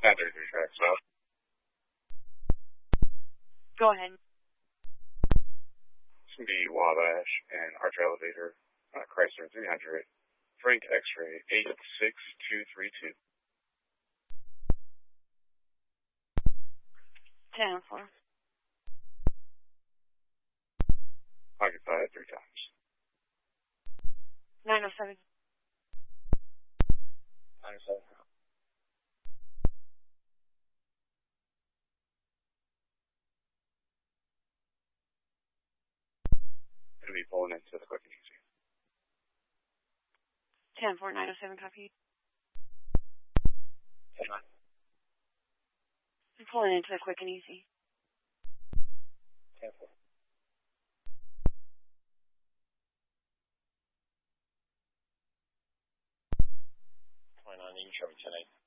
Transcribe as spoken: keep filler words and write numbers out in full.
ten thirty-three tracks, so. Go ahead. It's going to be Wabash and Archer Elevator, uh, Chrysler three hundred, Frank X-Ray eight six two three two. ten four. Occupied three times. nine oh seven. nine oh seven. Going to be pulling into the quick and easy. ten four, nine oh seven, copy. ten nine. I'm pulling into the quick and easy. ten four. twenty-nine, you can show me ten eight.